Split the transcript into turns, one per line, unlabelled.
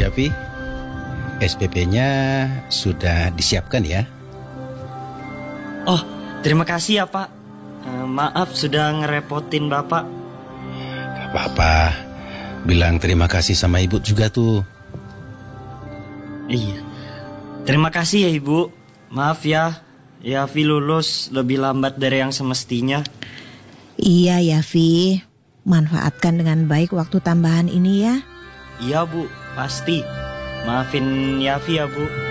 Yafi, SPP-nya sudah disiapkan ya?
Oh, terima kasih ya Pak. Maaf sudah ngerepotin Bapak.
Gak apa-apa, bilang terima kasih sama ibu juga tuh.
Iya, terima kasih ya Ibu. Maaf ya, Yafi lulus lebih lambat dari yang semestinya.
Iya Yafi, manfaatkan dengan baik waktu tambahan ini ya.
Iya Bu, pasti. Maafin Yafi ya Bu.